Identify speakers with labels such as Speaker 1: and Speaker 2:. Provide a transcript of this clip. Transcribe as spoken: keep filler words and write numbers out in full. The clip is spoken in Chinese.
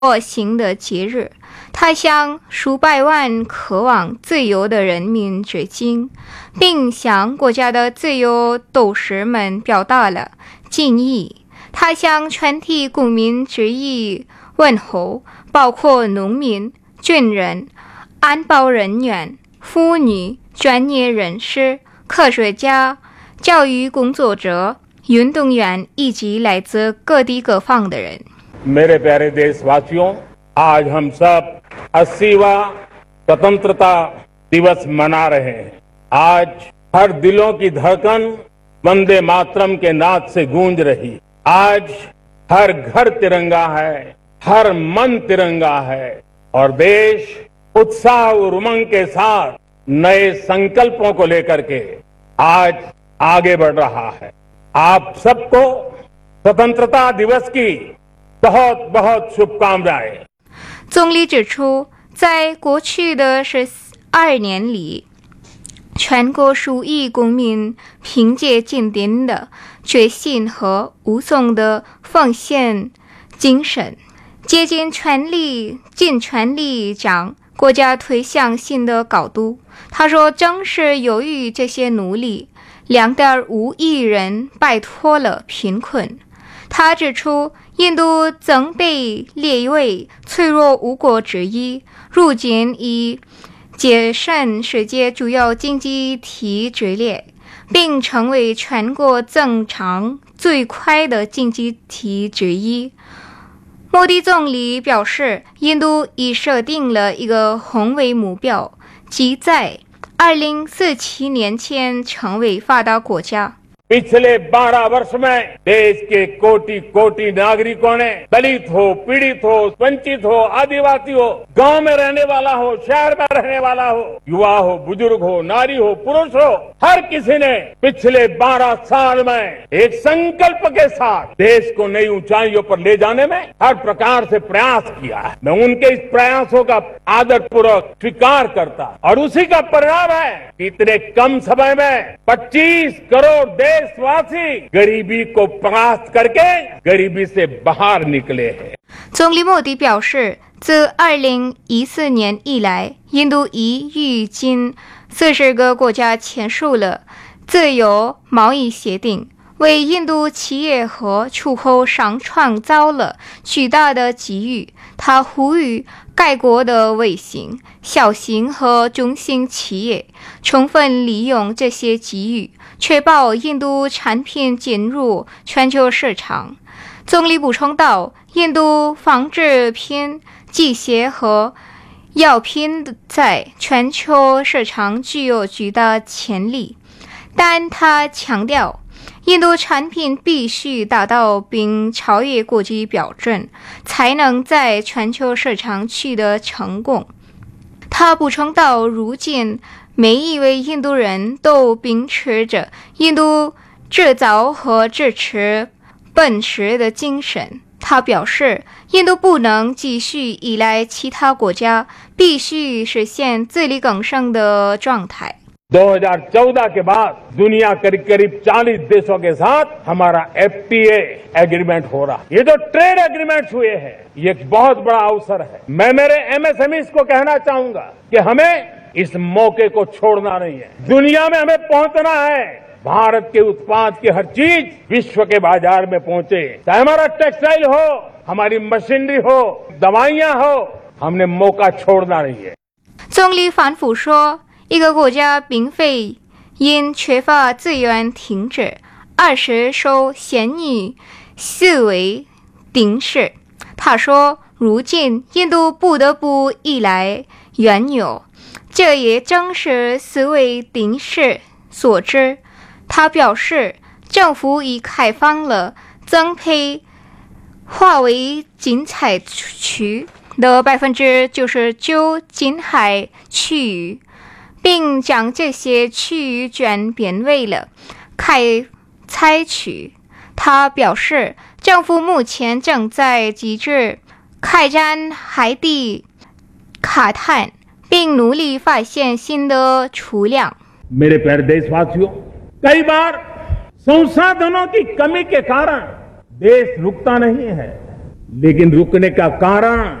Speaker 1: 国行的节日，他向数百万渴望自由的人民致敬，并向国家的自由斗士们表达了敬意。他向全体公民致以问候，包括农民、军人、安保人员、妇女、专业人士、科学家、教育工作者、运动员以及来自各地各方的人。
Speaker 2: मेरे प्यारे देशवासियों, आज हम सब अस्सीवां स्वतंत्रता दिवस मना रहे हैं। आज हर दिलों की धड़कन वंदे मातरम के नाद से गूंज रही। आज हर घर तिरंगा है, हर मन तिरंगा है और देश उत्साह और उमंग के साथ नए संकल्पों को लेकर के आज आगे बढ़ रहा है। आप सबको स्वतंत्रता दिवस की बहुत बहुत शुभकामनाएं。
Speaker 1: 总理指出，在过去的十二年里，全国数亿公民凭借坚定的决心和无松的奉献精神，竭尽全力、尽全力将国家推向新的高度。他说，正是由于这些努力，两点五亿人摆脱了贫困。他指出，印度曾被列为脆弱无国之一，如今已跻身世界主要经济体之列，并成为全国增长最快的经济体之一。莫迪总理表示，印度已设定了一个宏伟目标，即在二零四七年前成为发达国家。
Speaker 2: पिछले बारह वर्ष में देश के कोटि कोटि नागरिकों ने दलित हो, पीड़ित हो, वंचित हो, आदिवासी हो, गांव में रहने वाला हो, शहर में रहने वाला हो, युवा हो, बुजुर्ग हो, नारी हो, पुरुष हो, हर किसी ने पिछले बारह साल में एक संकल्प के साथ देश को नई ऊंचाइयों पर ले जाने में हर प्रकार से प्रयास किया है। मैं उनके इस प्रयासों का आदरपूर्वक स्वीकार करता और उसी का परिणाम है कि इतने कम समय में पच्चीस करोड़ देश देशवासी गरीबी को परास्त करके गरीबी से बाहर निकले हैं。
Speaker 1: 总理莫迪表示，自二零一四年以来，印度已与近四十个国家签署了自由贸易协定，为印度企业和出口商创造了巨大的机遇。他呼吁该国的微型、小型和中型企业充分利用这些机遇，确保印度产品进入全球市场。总理补充道，印度纺织品、机械和药品在全球市场具有巨大潜力，但他强调，印度产品必须达到并超越国际标准，才能在全球市场取得成功。他补充道，如今每一位印度人都秉持着印度制造和支持本事的精神。他表示，印度不能继续依赖其他国家，必须实现自力更生的状态。
Speaker 2: दो हज़ार चौदह के बाद दुनिया करीब करीब चालीस देशों के साथ हमारा एफ टी ए एग्रीमेंट हो रहा है। ये जो ट्रेड एग्रीमेंट हुए हैं, ये एक बहुत बड़ा अवसर है। मैं मेरे एम एस एम ईज़ को कहना चाहूंगा कि हमें इस मौके को छोड़ना नहीं है। दुनिया में हमें पहुंचना है। भारत के उत्पाद की हर चीज विश्व के बाजार में पहुंचे, चाहे हमारा टेक्सटाइल हो, हमारी मशीनरी हो, दवाइयां हो, हमने मौका छोड़ना नहीं है।
Speaker 1: 总理反复说，一个国家并非因缺乏资源停止，而是受限于思维定势。他说，如今印度不得不依赖原油，这也正是思维定势所致。他表示，政府已开放了增配华为禁采区的百分之九十九禁海区域，并将这些区域转变为了开采区。他表示，政府目前正在机制开展海底勘探，并努力发现新的储量。
Speaker 2: मेरे प्यारे देशवासियों, कई बार संसाधनों की कमी के कारण देश रुकता नहीं है, लेकिन रुकने का कारण